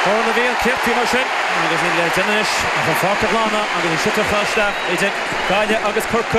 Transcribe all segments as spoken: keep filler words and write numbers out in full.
Or the veil clip fi mar sin agus in le Dennis a fáca lána agus in sitar cháiste idir Gaile agus Corca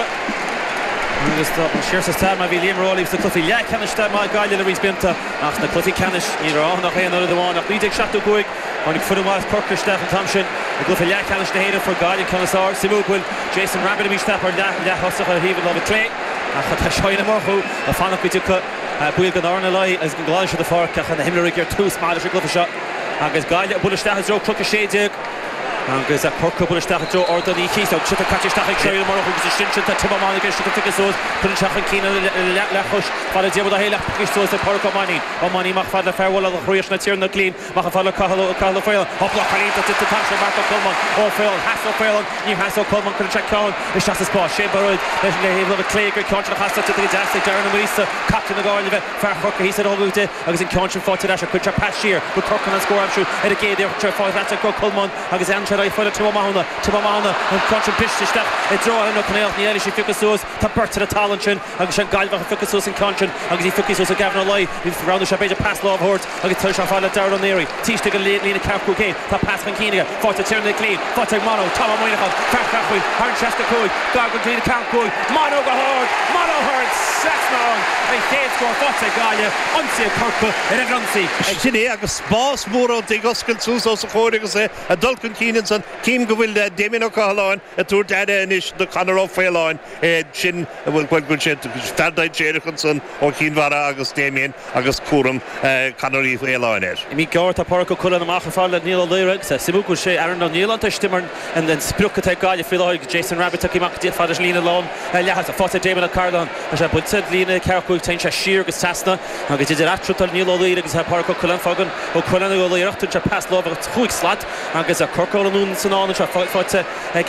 agus tá siar sa stad ma bhí Liam Rowley sa clufi le caniste má Gaile le rís binta ach na clufi canis ní rá nach éon ar bháin ach bídig seachtú guig Onig fudumás Corca Stefan Thompson a clufi le caniste héidir for Gaile Canisar Simúgwil Jason Rabbit a bhí stepar le hosach a híomh le tré ach tá seoine morchu a fannach bhí tucha buil gan orna lai as gan gláis a fáca a na himlarig ar tús mála se clufi seo agus Gaile a bula stachas dro crucha séideag agus a Corca bula stachas dro orda ní chís ag chita catch stachas seoir mar agus sinse tá tuba mána gus chita tuchas sos chun seachan cína le chus fada diabod a héile gus sos a Corca mani o mani mach fada farewell a chruis na tír na clean mach fada cahalo cahalo fail hopla chalita tita tantra Marco Coleman o fail hassle fail ní hassle Coleman chun check count is just a spot Shane Barrett leis na héile a cléig count na hasta tita jasta Darren Marisa captain na Gaile far Corca he said ogute agus in count for to dash a quick pass here with Corca na score am sure at a gate there for five that's a go Coleman agus Andrew I follow to Mahona to Mahona and country pitch to step it draw no canal the Irish focus sos to Bert to the talent agus Gaile focus sos in country agus he focus sos Gavin O'Leary round the shape pass love horse agus touch off all down on Neary teach to late lean cap cocaine to pass van Keeniga for to turn the clean for to Mono Tom Moynihan back back with Harchester Coy Gargan to the camp Coy Mono go hard Mono hard that's wrong I can't score for to Gaile unsee Corca in a runcy Sinné agus boss Muro de Goskel sus os chórigus é a Dulcan Keenanson Kim go bhfuil Damien O'Callaghan a túr deada inis do Conor O'Faolain sin bhfuil gfuil gúil sin Ferdaid Jerichonson ó Cínmhara agus Damien agus Cuaram Conor O'Faolain er. Mí gáir tá Porco Cullen amach a fáil Neil O'Leary sa simúgúil sé Aaron O'Neill an stimmer and then sprucha Gaile fiáig Jason Rabbit a imach díal fáidir lína lán lehas a fáte Damien O'Callaghan a sé buid lína cearcúil tein se siar agus tasna agus idir atrutal Neil O'Leary agus Porco Cullen fagan ó Cullen O'Leary achtar se pass love agus chuig slad agus a Corca O'Neill san an se fáte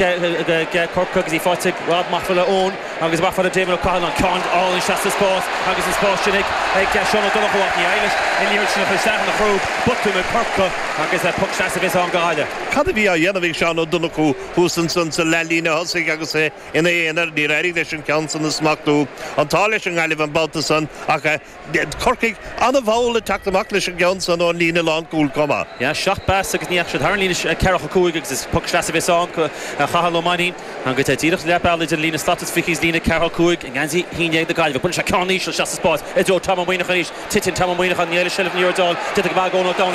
Corca agus í fáte Rob Maffala ón agus Maffala Damien O'Callaghan cant all in shasta spás agus is spás sinnig ag Sean O'Donoghue ní Irish in líir sin a stach na chrú butú me Corca agus a puck shasta vis an Gaile. Cad bhí a dhéanamh Sean O'Donoghue húsan san sa lelína hosig agus é ina éonar ní raigh leis an ceansan na smachtú an tá leis an Gaileh an Baltasan ach Corcaigh anna bhóla teachtamach leis an ceansan ó lína lán cúil comma. Ja, seach bas agus níach se tharlína cearcha cúig agus is puck shasta vis an chahal O'Mani an go tíadach lepáil idir lína status fichís lína cearcha cúig an gansi híine de Gaileh bun se ceanníos shasta spás idir Tom Moynihan titin Tom Moynihan ní eile shelf ní ordal dit go bag on